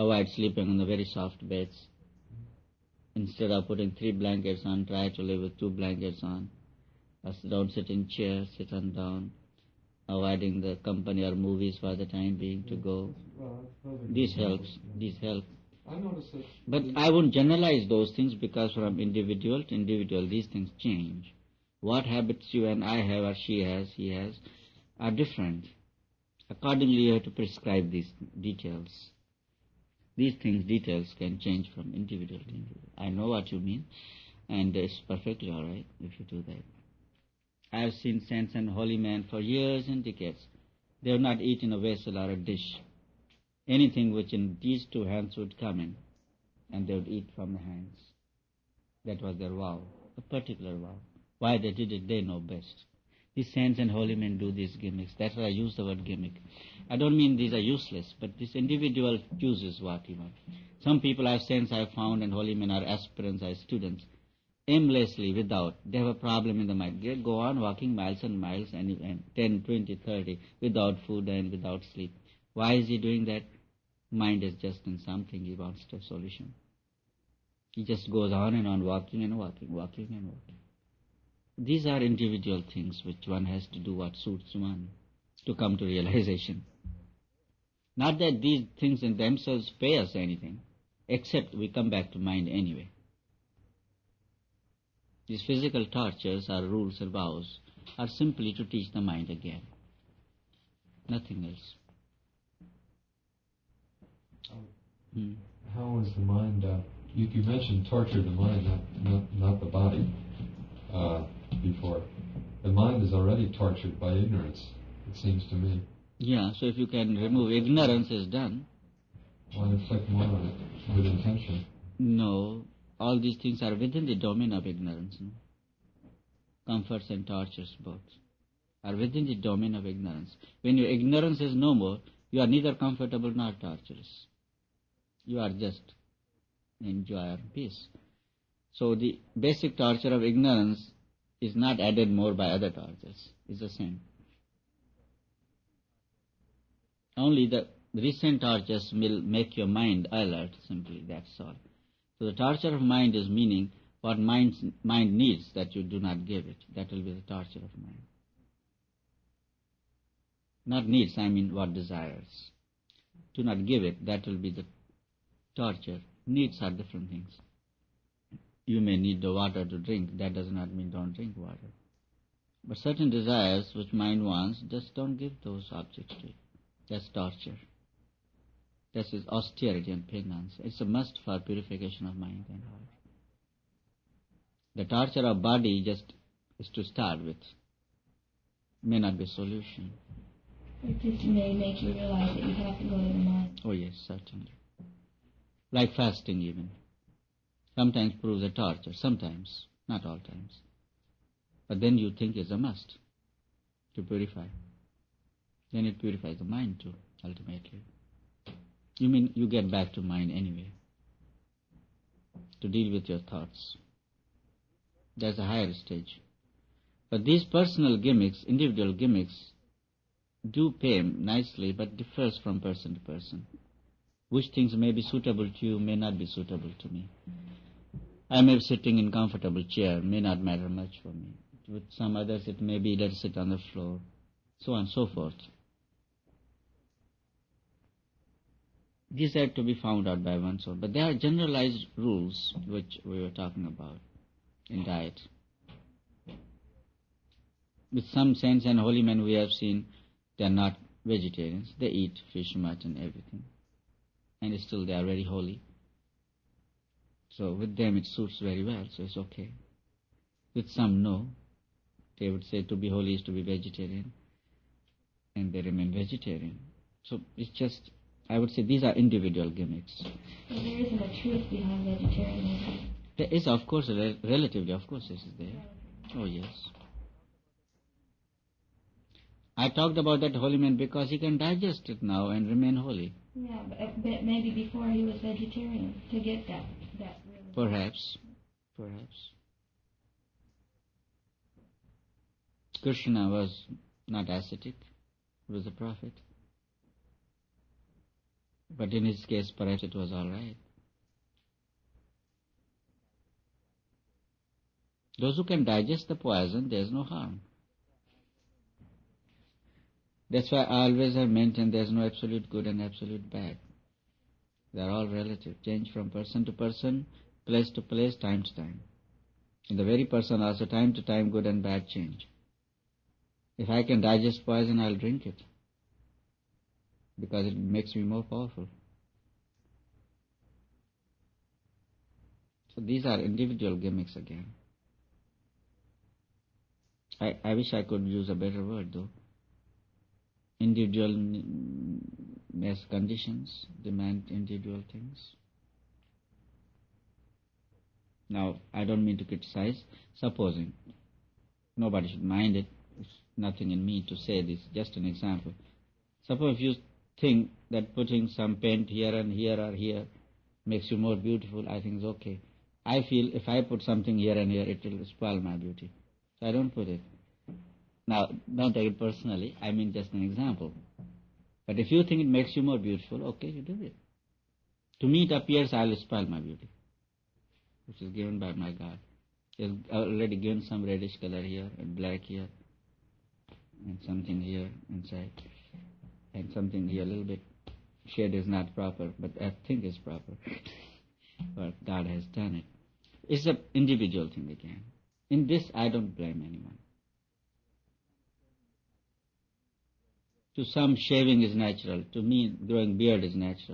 avoid sleeping on the very soft beds. Instead of putting 3 blankets on, try to live with 2 blankets on. Or don't sit in chairs, sit on down. Avoiding the company or movies for the time being to go. These help. I notice that. But I wouldn't generalize those things because from individual to individual these things change. What habits you and I have or she has, he has, are different. Accordingly you have to prescribe these details. These things, details can change from individual to individual. I know what you mean, and it's perfectly all right if you do that. I have seen saints and holy men for years and decades. They would not eat in a vessel or a dish. Anything which in these 2 hands would come in, and they would eat from the hands. That was their vow, a particular vow. Why they did it, they know best. These saints and holy men do these gimmicks. That's why I use the word gimmick. I don't mean these are useless, but this individual chooses what he wants. Some people I have saints I have found and holy men are aspirants, are students. Aimlessly, without, they have a problem in the mind. They go on walking miles and miles and 10, 20, 30, without food and without sleep. Why is he doing that? Mind is just in something, he wants a solution. He just goes on and on walking and walking, walking and walking. These are individual things which one has to do what suits one to come to realization. Not that these things in themselves pay us anything, except we come back to mind anyway. These physical tortures or rules or vows are simply to teach the mind again. Nothing else. How is the mind? You mentioned torture the mind, not the body. Before, the mind is already tortured by ignorance. It seems to me. Yeah. So if you can remove ignorance, is done. Why inflict more on it with intention? No. All these things are within the domain of ignorance. No? Comforts and tortures both are within the domain of ignorance. When your ignorance is no more, you are neither comfortable nor torturous. You are just in joy or peace. So the basic torture of ignorance is not added more by other tortures. It's the same. Only the recent tortures will make your mind alert, simply, that's all. So the torture of mind is meaning what mind needs that you do not give it. That will be the torture of mind. Not needs, I mean what desires. Do not give it, that will be the torture. Needs are different things. You may need the water to drink, that does not mean don't drink water. But certain desires which mind wants, just don't give those objects to it. That's torture. This is austerity and penance. It's a must for purification of mind and heart. The torture of body just is to start with. May not be a solution. It just may make you realize that you have to go to the mind. Oh yes, certainly. Like fasting even. Sometimes proves a torture, sometimes, not all times. But then you think it's a must to purify. Then it purifies the mind too, ultimately. You mean you get back to mind anyway, to deal with your thoughts. That's a higher stage. But these personal gimmicks, individual gimmicks, do pay nicely, but differs from person to person. Which things may be suitable to you may not be suitable to me. I may be sitting in comfortable chair, may not matter much for me. With some others it may be let's sit on the floor, so on and so forth. These are to be found out by one's own. But there are generalized rules which we were talking about in diet. With some saints and holy men we have seen, they are not vegetarians. They eat fish, mutton, everything. And still they are very holy. So with them it suits very well, so it's okay. With some, no. They would say to be holy is to be vegetarian. And they remain vegetarian. So it's just, I would say these are individual gimmicks. So there isn't a truth behind vegetarianism? There is, of course, relatively, of course, this is there. Oh, yes. I talked about that holy man because he can digest it now and remain holy. Yeah, but maybe before he was vegetarian to get that really. Perhaps. Krishna was not ascetic. He was a prophet. But in his case, perhaps it was all right. Those who can digest the poison, there is no harm. That's why I always have maintained there is no absolute good and absolute bad. They are all relative, change from person to person, place to place, time to time. In the very person also, time to time, good and bad change. If I can digest poison, I'll drink it, because it makes me more powerful. So these are individual gimmicks again. I wish I could use a better word though. Individual conditions demand individual things. Now, I don't mean to criticize. Supposing, nobody should mind it. It's nothing in me to say this, just an example. Suppose if you think that putting some paint here and here or here makes you more beautiful, I think it's okay. I feel if I put something here and here, it will spoil my beauty. So I don't put it. Now, don't take it personally. I mean just an example. But if you think it makes you more beautiful, okay, you do it. To me it appears I will spoil my beauty, which is given by my God. He has already given some reddish color here and black here and something here inside and something here a little bit. Shade is not proper, but I think is proper. But God has done it. It's an individual thing again. In this I don't blame anyone. To some, shaving is natural. To me, growing beard is natural.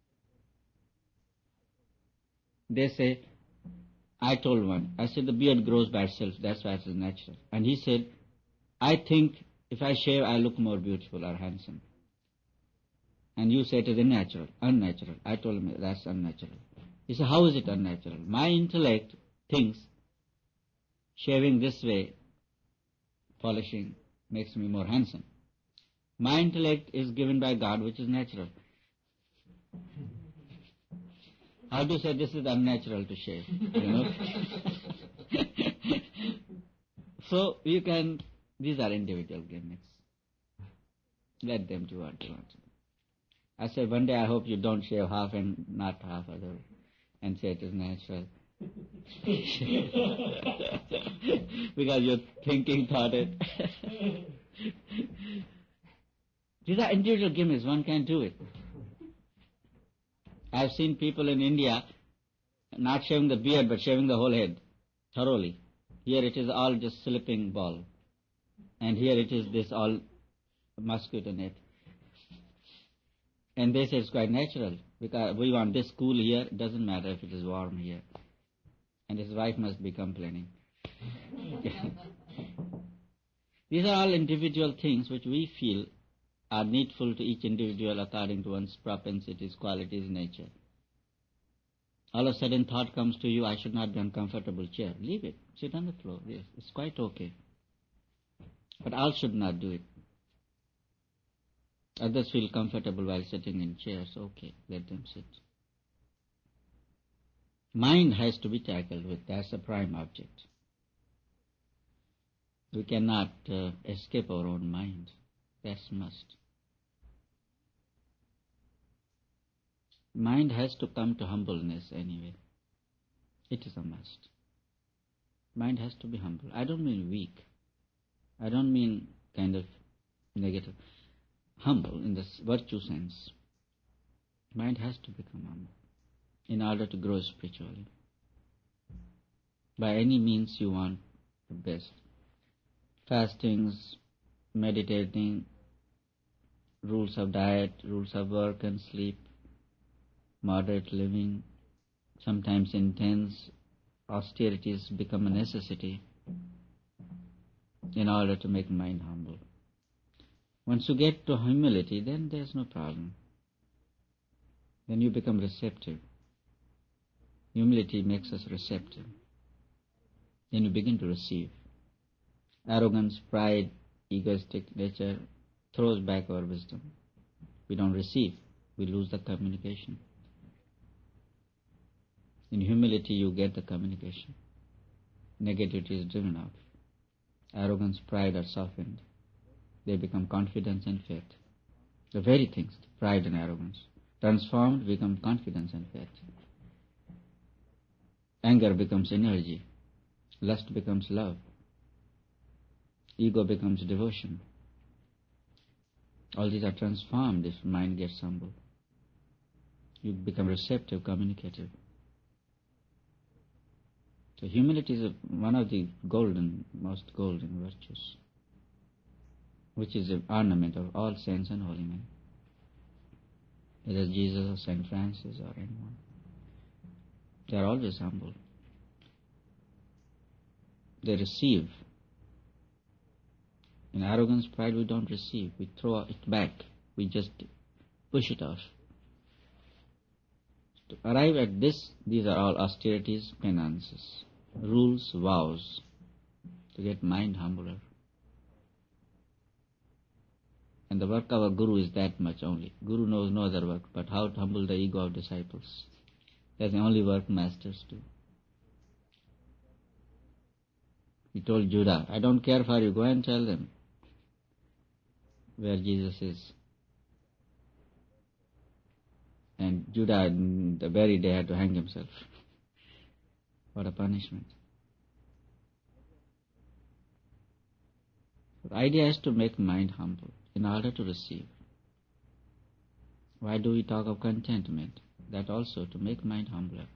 They say, I told one, I said the beard grows by itself, that's why it is natural. And he said, I think if I shave, I look more beautiful or handsome. And you say it is unnatural. I told him that's unnatural. He said, how is it unnatural? My intellect thinks shaving this way, polishing, makes me more handsome. My intellect is given by God, which is natural. How do you say this is unnatural to shave? So you can, these are individual gimmicks. Let them do what they want to do. I said, one day I hope you don't shave half and not half other, and say it is natural. Because your thinking thought it. These are individual gimmicks, one can do it. I have seen people in India not shaving the beard but shaving the whole head thoroughly. Here it is all just sleeping ball. And here it is this all mosquito net. And they say it's quite natural because we want this cool here, it doesn't matter if it is warm here. And his wife must be complaining. These are all individual things which we feel are needful to each individual according to one's propensities, qualities, nature. All of a sudden thought comes to you, I should not be on comfortable chair. Leave it. Sit on the floor. Yes, it's quite okay. But all should not do it. Others feel comfortable while sitting in chairs. Okay, let them sit. Mind has to be tackled with. That's the prime object. We cannot escape our own mind. That's must. Mind has to come to humbleness anyway. It is a must. Mind has to be humble. I don't mean weak. I don't mean kind of negative. Humble in the virtue sense. Mind has to become humble in order to grow spiritually. By any means you want the best. Fastings, meditating, rules of diet, rules of work and sleep, moderate living, sometimes intense austerities become a necessity in order to make mind humble. Once you get to humility, then there's no problem. Then you become receptive. Humility makes us receptive. Then you begin to receive. Arrogance, pride, egoistic nature throws back our wisdom. We don't receive. We lose the communication. In humility you get the communication. Negativity is driven out. Arrogance, pride are softened. They become confidence and faith. The very things, pride and arrogance. Transformed become confidence and faith. Anger becomes energy. Lust becomes love. Ego becomes devotion. All these are transformed if mind gets humble. You become receptive, communicative. So humility is one of the most golden virtues, which is an ornament of all saints and holy men, whether Jesus or Saint Francis or anyone. They are always humble. They receive. In arrogance, pride, we don't receive. We throw it back. We just push it off. To arrive at this, these are all austerities, penances, rules, vows, to get mind humbler. And the work of a guru is that much only. Guru knows no other work, but how to humble the ego of disciples. That's the only work masters do. He told Judah, I don't care for you, go and tell them where Jesus is. And Judah, the very day, had to hang himself. What a punishment. The idea is to make mind humble in order to receive. Why do we talk of contentment? That also to make mind humbler.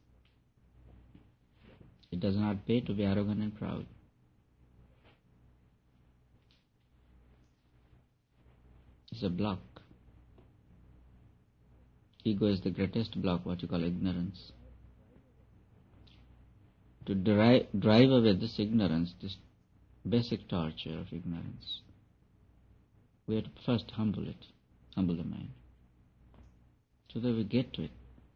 It does not pay to be arrogant and proud. It's a block. Ego is the greatest block, what you call ignorance. To drive away this ignorance, this basic torture of ignorance, we have to first humble it, humble the mind, so that we get to it.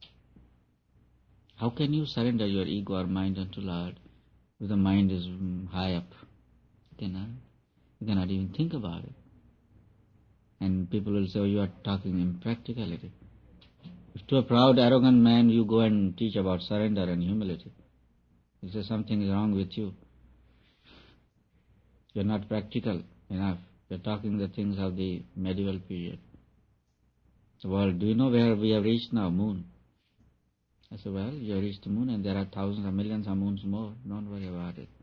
How can you surrender your ego or mind unto Lord if the mind is high up? You cannot even think about it. And people will say, oh, you are talking impracticality. If to a proud, arrogant man you go and teach about surrender and humility, he says something is wrong with you. You are not practical enough. You are talking the things of the medieval period. The world, do you know where we have reached now? Moon. I said, well, you have reached the moon and there are thousands or millions of moons more. Don't worry about it.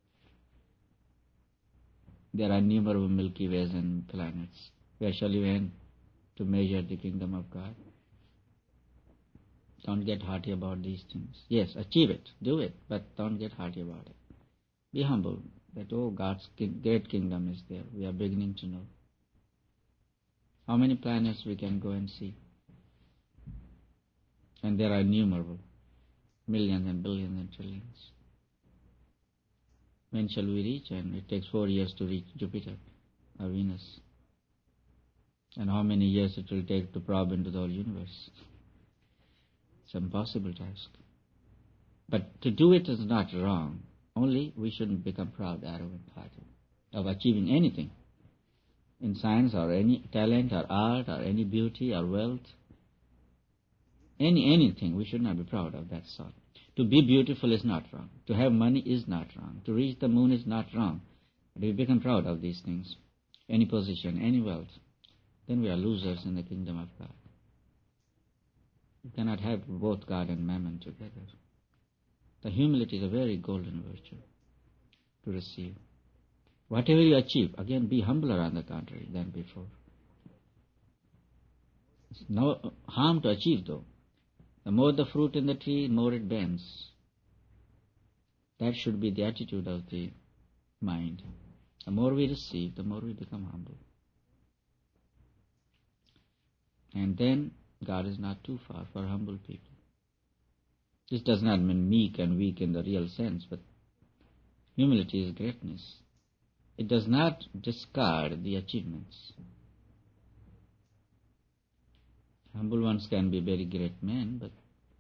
There are innumerable Milky Ways and planets. Where shall you end to measure the kingdom of God? Don't get haughty about these things. Yes, achieve it, do it, but don't get haughty about it. Be humble that, oh, God's great kingdom is there. We are beginning to know. How many planets we can go and see? And there are innumerable, millions and billions and trillions. When shall we reach? And it takes 4 years to reach Jupiter or Venus. And how many years it will take to probe into the whole universe? It's an impossible task. But to do it is not wrong. Only we shouldn't become proud, arrogant, hearted of achieving anything in science or any talent or art or any beauty or wealth. Anything, we should not be proud of that sort. To be beautiful is not wrong. To have money is not wrong. To reach the moon is not wrong. But if we become proud of these things, any position, any wealth, then we are losers in the kingdom of God. You cannot have both God and mammon together. The humility is a very golden virtue to receive. Whatever you achieve, again, be humbler on the contrary than before. It's no harm to achieve, though. The more the fruit in the tree, the more it bends. That should be the attitude of the mind. The more we receive, the more we become humble. And then God is not too far for humble people. This does not mean meek and weak in the real sense, but humility is greatness. It does not discard the achievements. Humble ones can be very great men, but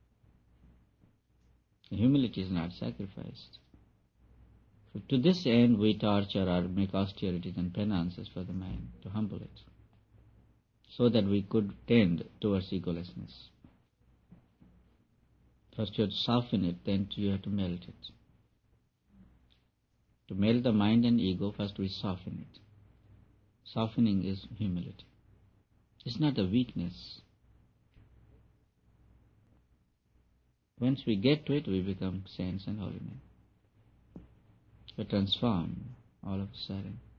humility is not sacrificed. So to this end we torture or make austerities and penances for the mind, to humble it, so that we could tend towards egolessness. First you have to soften it, then you have to melt it. To melt the mind and ego, first we soften it. Softening is humility. It's not a weakness. Once we get to it, we become saints and holy men. We transform all of a sudden.